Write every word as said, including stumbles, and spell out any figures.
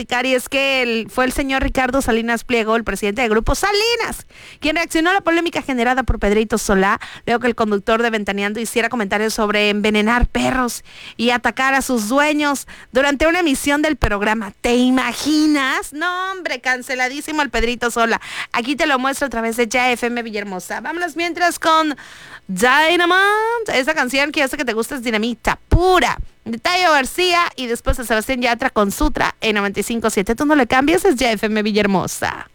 platicar y es que el, fue el señor Ricardo Salinas Pliego, el presidente del Grupo Salinas, quien reaccionó a la polémica generada por Pedrito Solá, luego que el conductor de Ventaneando hiciera comentarios sobre envenenar perros y atacar a sus dueños durante una emisión del programa. ¿Te imaginas? No, hombre, canceladísimo el Pedrito Sola. Aquí te lo muestro a través de Ya F M Villahermosa. Vámonos mientras con Dynamite, esa canción que hace que te guste es dinamita pura de Tayo García y después a Sebastián Yatra con Sutra en noventa y cinco punto siete. Tú no le cambies, es Ya F M Villahermosa.